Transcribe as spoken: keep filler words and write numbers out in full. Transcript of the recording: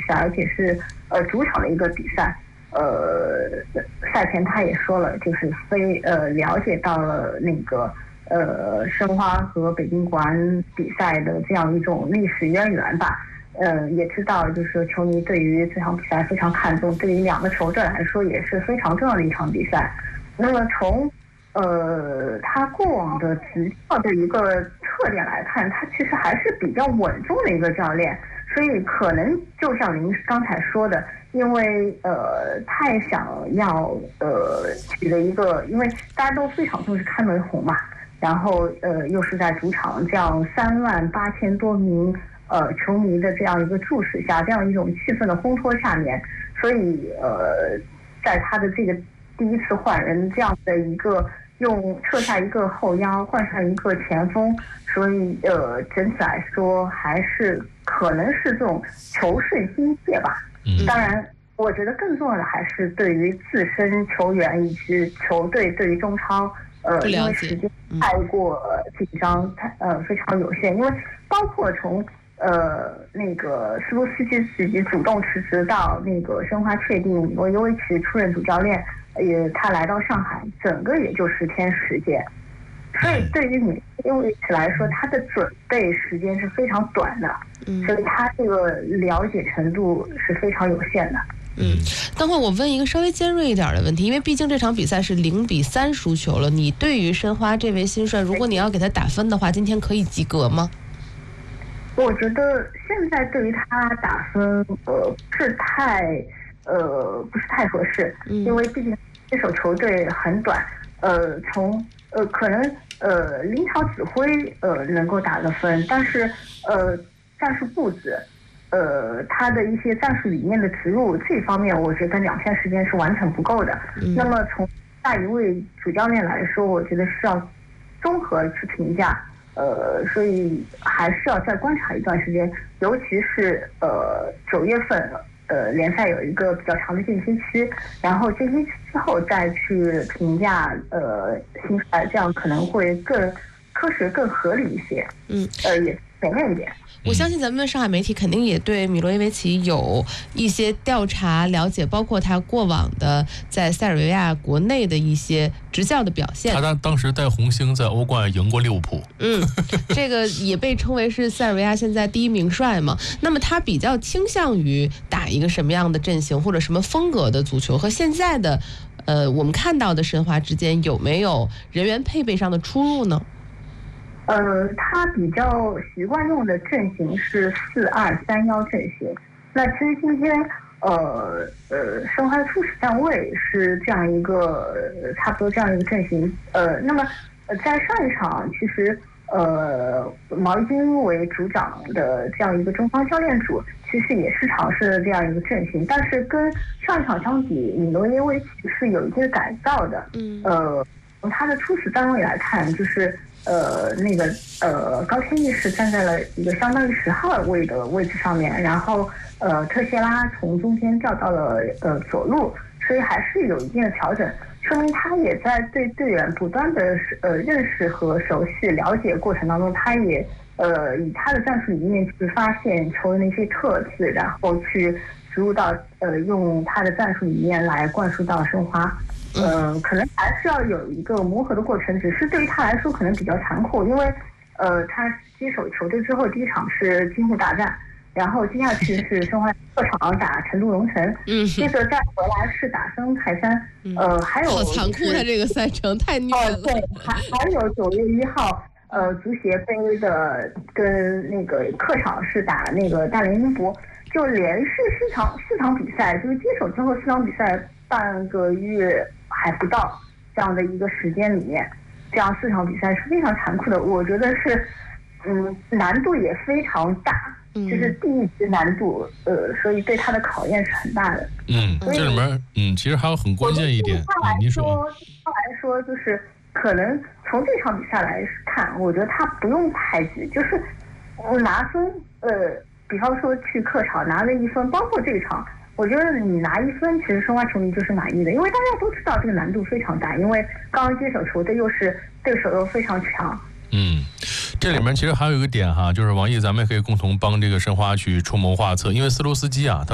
赛，而且是呃主场的一个比赛。呃，赛前他也说了，就是非呃了解到了那个呃申花和北京国安比赛的这样一种历史渊源吧。呃，也知道就是说球迷对于这场比赛非常看重，对于两个球队来说也是非常重要的一场比赛。那么从呃他过往的执教的一个特点来看，他其实还是比较稳重的一个教练，所以可能就像您刚才说的，因为呃他也想要呃取得一个，因为大家都非常重视开门红嘛，然后呃又是在主场这样三万八千多名呃球迷的这样一个注视下，这样一种气氛的烘托下面，所以呃在他的这个第一次换人这样的一个用撤下一个后腰换上一个前锋，所以呃整体来说还是可能是这种球顺心切吧。嗯，当然我觉得更重要的还是对于自身球员以及球队对于中超呃因为时间太过紧张，太呃非常有限，因为包括从呃，那个斯卢斯基自己主动辞职到那个申花确定罗伊维奇出任主教练，也他来到上海，整个也就十天时间。所以对于你罗伊维奇来说，他的准备时间是非常短的，嗯，所以他这个了解程度是非常有限的。 嗯，等会我问一个稍微尖锐一点的问题，因为毕竟这场比赛是零比三输球了。你对于申花这位新帅，如果你要给他打分的话，今天可以及格吗？ 我觉得现在对于他打分，呃，不是太，呃，不是太合适，因为毕竟这手球队很短，呃，从呃可能呃临场指挥呃能够打个分，但是呃战术布置，呃他的一些战术理念的植入这方面，我觉得两天时间是完全不够的。嗯、那么从下一位主教练来说，我觉得是要综合去评价。呃，所以还是要再观察一段时间，尤其是呃九月份，呃联赛有一个比较长的间歇期，然后间歇期之后再去评价呃新帅，这样可能会更科学、更合理一些。嗯，呃也全面一点。 我相信咱们上海媒体肯定也对米罗伊维奇有一些调查了解，包括他过往的在塞尔维亚国内的一些执教的表现。 他当当时带红星在欧冠赢过利物浦， 嗯，这个也被称为是塞尔维亚现在第一名帅嘛。那么他比较倾向于打一个什么样的阵型或者什么风格的足球，和现在的呃我们看到的申花之间有没有人员配备上的出入呢？ 呃，他比较习惯用的阵型是四二三幺阵型。那其实今天，呃呃，申花的初始站位是这样一个、呃、差不多这样一个阵型。呃，那么呃在上一场，其实呃毛伊金为主掌的这样一个中方教练组，其实也是尝试了这样一个阵型，但是跟上一场相比，米罗耶维奇是有一些改造的。嗯，呃，从他的初始站位来看，就是。呃，那个呃，高天意是站在了一个相当于十号位的位置上面，然后呃，特谢拉从中间调到了呃左路，所以还是有一定的调整，说明他也在对队员不断的呃认识和熟悉了解过程当中，他也呃以他的战术理念去发现球员的一些特质，然后去植入到呃用他的战术理念来灌输到申花。嗯、呃，可能还是要有一个磨合的过程，只是对于他来说可能比较残酷，因为呃，他接手球队之后，第一场是京沪大战，然后接下去是申花客场打成都龙城，嗯，接着再回来是打申泰山，呃，还有、就是、 好残酷，他这个赛程太虐了。 呃、对，还还有九月一号，呃，足协杯的跟那个客场是打那个大连英博，就连续四场四场比赛，就是接手之后四场比赛半个月。还不到这样的一个时间里面，这样四场比赛是非常残酷的，我觉得是，嗯，难度也非常大，就是第一级难度，呃，所以对他的考验是很大的。 嗯，这里面，嗯，其实还有很关键一点， 他来说，他来说就是可能从这场比赛来看，我觉得他不用太急，就是拿分，呃，比方说去客场拿了一分，包括这一场。我觉得你拿一分，其实申花球迷就是满意的，因为大家都知道这个难度非常大，因为刚刚接手球队又是对手又非常强。 嗯，这里面其实还有一个点哈，就是王毅，咱们也可以共同帮这个申花去出谋划策，因为斯卢斯基啊，他